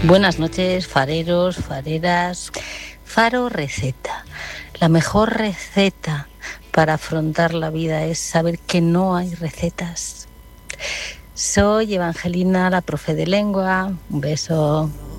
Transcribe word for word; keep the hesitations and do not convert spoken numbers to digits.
Buenas noches, fareros, fareras. Faro Receta. La mejor receta para afrontar la vida es saber que no hay recetas. Soy Evangelina, la profe de lengua. Un beso.